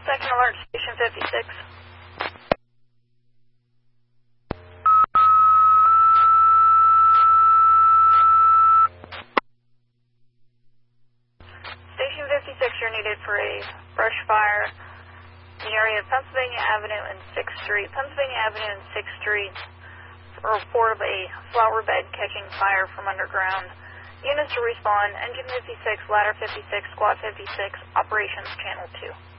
Second alert, Station 56. Station 56, you're needed for a brush fire in the area of Pennsylvania Avenue and 6th Street. Pennsylvania Avenue and 6th Street, a report of a flower bed catching fire from underground. Units to respond, Engine 56, Ladder 56, Squad 56, Operations Channel 2.